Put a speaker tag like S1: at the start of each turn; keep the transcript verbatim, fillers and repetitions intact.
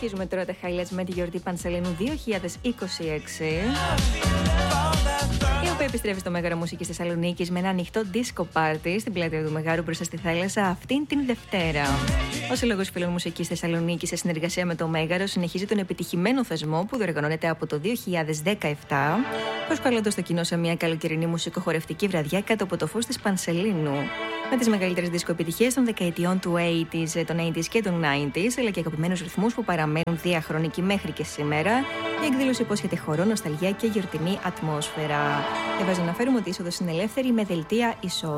S1: Συνεχίζουμε τώρα τα highlights με τη γιορτή Πανσελίνου δύο χιλιάδες είκοσι έξι, η οποία επιστρέφει στο Μέγαρο Μουσικής Θεσσαλονίκης με ένα ανοιχτό disco party στην πλατεία του Μεγάρου μπροστά στη θάλασσα αυτήν την Δευτέρα. Ο Σύλλογος Φίλων Μουσικής Θεσσαλονίκης, σε συνεργασία με το Μέγαρο, συνεχίζει τον επιτυχημένο θεσμό που διοργανώνεται από το δύο χιλιάδες δεκαεπτά, προσκαλώντας το κοινό σε μια καλοκαιρινή μουσικοχορευτική βραδιά κάτω από το φως της Πανσελίνου. Με τις μεγαλύτερες δίσκο επιτυχίες των δεκαετιών του ογδόντα, των ογδόντα και των ενενήντα, αλλά και αγαπημένους ρυθμούς που παραμένουν διαχρονικοί μέχρι και σήμερα, η εκδήλωση υπόσχεται χορό, νοσταλγία και γιορτινή ατμόσφαιρα. Εβάζω να αναφέρουμε ότι η είσοδος είναι ελεύθερη με δελτία εισόδου.